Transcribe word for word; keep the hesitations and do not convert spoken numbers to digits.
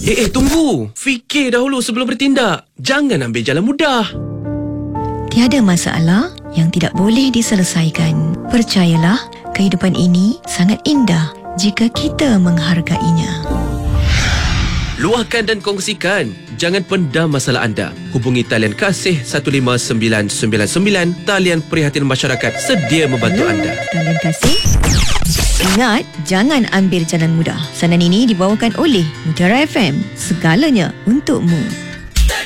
Eh, eh, tunggu. Fikir dahulu sebelum bertindak. Jangan ambil jalan mudah. Tiada masalah yang tidak boleh diselesaikan. Percayalah, kehidupan ini sangat indah jika kita menghargainya. Luahkan dan kongsikan. Jangan pendam masalah anda. Hubungi talian kasih satu lima sembilan sembilan sembilan. Talian Prihatin Masyarakat sedia membantu Hello, anda. Talian kasih. Ingat, jangan ambil jalan mudah. Sanan ini dibawakan oleh Mutiara F M. Segalanya untukmu.